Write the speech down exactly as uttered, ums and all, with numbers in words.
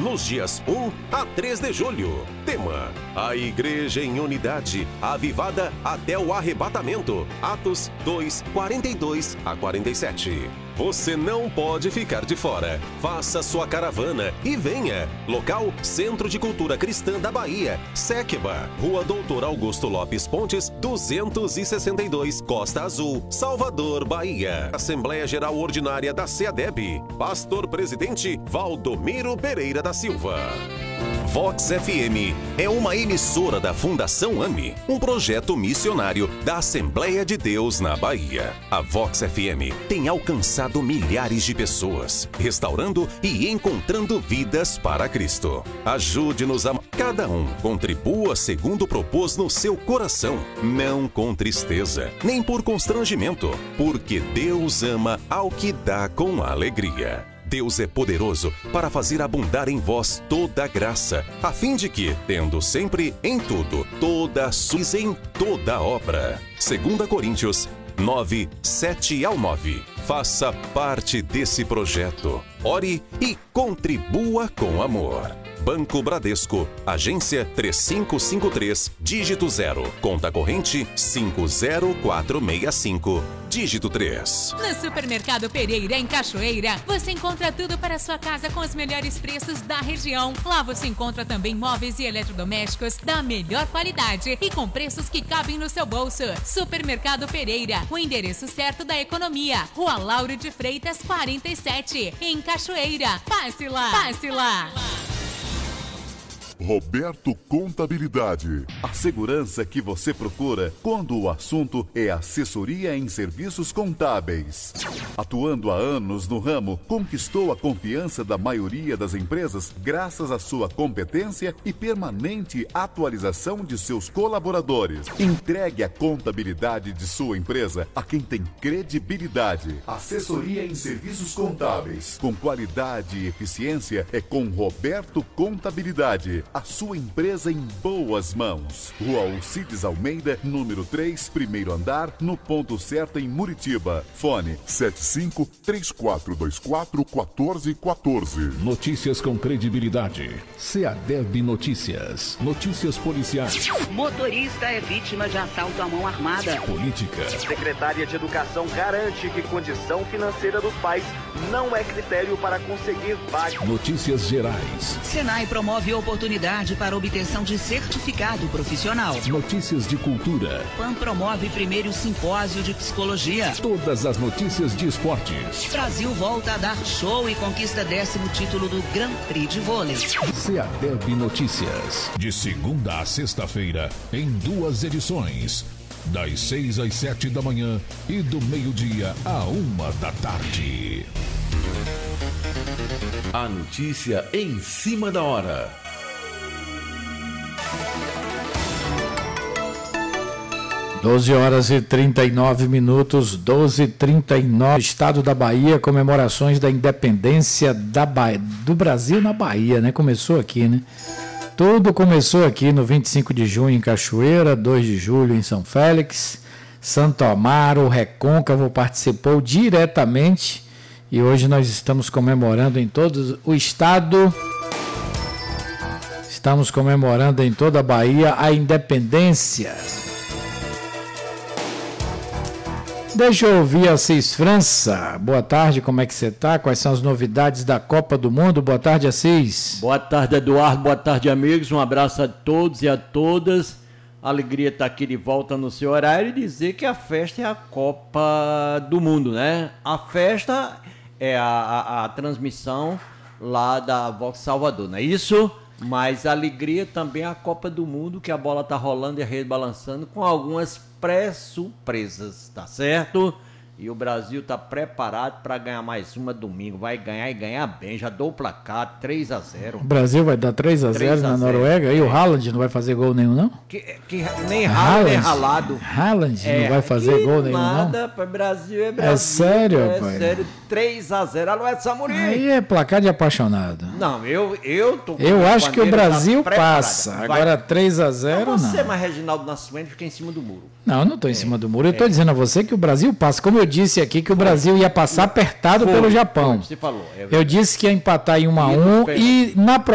nos dias um a três de julho. Tema: a Igreja em Unidade, avivada até o arrebatamento. Atos dois, quarenta e dois a quarenta e sete. Você não pode ficar de fora. Faça sua caravana e venha. Local: Centro de Cultura Cristã da Bahia, Séqueba, Rua Doutor Augusto Lopes Pontes, duzentos e sessenta e dois, Costa Azul, Salvador, Bahia. Assembleia Geral Ordinária da SEADEB. Pastor Presidente Valdomiro Pereira da Silva. Vox F M é uma emissora da Fundação AME, um projeto missionário da Assembleia de Deus na Bahia. A Vox F M tem alcançado milhares de pessoas, restaurando e encontrando vidas para Cristo. Ajude-nos a... Cada um contribua segundo propôs no seu coração, não com tristeza, nem por constrangimento, porque Deus ama ao que dá com alegria. Deus é poderoso para fazer abundar em vós toda a graça, a fim de que, tendo sempre em tudo, toda a sua em toda obra. Segunda Coríntios nove, sete ao nove. Faça parte desse projeto. Ore e contribua com amor. Banco Bradesco, agência três cinco cinco três, dígito zero, conta corrente cinco zero quatro seis cinco, dígito três. No Supermercado Pereira, em Cachoeira, você encontra tudo para a sua casa com os melhores preços da região. Lá você encontra também móveis e eletrodomésticos da melhor qualidade e com preços que cabem no seu bolso. Supermercado Pereira, o endereço certo da economia. Rua Lauro de Freitas, quarenta e sete, em Cachoeira. Passe lá! Passe lá! Roberto Contabilidade. A segurança que você procura quando o assunto é assessoria em serviços contábeis. Atuando há anos no ramo, conquistou a confiança da maioria das empresas graças à sua competência e permanente atualização de seus colaboradores. Entregue a contabilidade de sua empresa a quem tem credibilidade. Assessoria em serviços contábeis com qualidade e eficiência é com Roberto Contabilidade. A sua empresa em boas mãos. Rua Alcides Almeida, número três, primeiro andar, no ponto certo em Muritiba. Fone sete cinco, três quatro dois quatro, um quatro um quatro. Notícias com credibilidade. SEADEB Notícias. Notícias policiais. Motorista é vítima de assalto à mão armada. Política. Secretária de Educação garante que condição financeira dos pais não é critério para conseguir vaga. Notícias gerais. Senai promove oportunidade para obtenção de certificado profissional. Notícias de cultura. P A N promove primeiro simpósio de psicologia. Todas as notícias de esportes. Brasil volta a dar show e conquista décimo título do Grand Prix de vôlei. SEADEB Notícias. De segunda a sexta-feira, em duas edições. Das seis às sete da manhã e do meio-dia à uma da tarde. A notícia em cima da hora. doze horas e trinta e nove minutos, doze e trinta e nove. Estado da Bahia, comemorações da independência da Bahia, do Brasil na Bahia, né? Começou aqui, né? Tudo começou aqui no vinte e cinco de junho em Cachoeira, dois de julho em São Félix, Santo Amaro, Recôncavo participou diretamente e hoje nós estamos comemorando em todo o estado, estamos comemorando em toda a Bahia a independência. Deixa eu ouvir Assis França. Boa tarde, como é que você está? Quais são as novidades da Copa do Mundo? Boa tarde, Assis. Boa tarde, Eduardo. Boa tarde, amigos. Um abraço a todos e a todas. Alegria estar aqui de volta no seu horário e dizer que a festa é a Copa do Mundo, né? A festa é a, a, a transmissão lá da Vox Salvador, não é isso? Mas a alegria também é a Copa do Mundo, que a bola está rolando e a rede balançando com algumas pré-surpresas, tá certo? E o Brasil está preparado para ganhar mais uma domingo. Vai ganhar e ganhar bem. Já dou o placar três a zero. O Brasil vai dar três a zero na Noruega. E o Haaland não vai fazer gol nenhum, não? Que, que, nem ralo, nem ralado. Haaland é, não vai fazer gol nenhum, nada, não? Nada, para Brasil é Brasil. É sério, é pai? É sério. três a zero. Alô, Edson Amorim. Aí é placar de apaixonado. Não, eu, eu tô... Eu acho que o Brasil passa. Vai. Agora três a zero, não. Você, mas Reginaldo Nascimento fica em cima do muro. Não, eu não estou em é. cima do muro. Eu estou é. dizendo a você que o Brasil passa. Como eu disse aqui, que o Brasil ia passar apertado foi, pelo Japão. Foi, você falou. É eu disse que ia empatar em um a um e na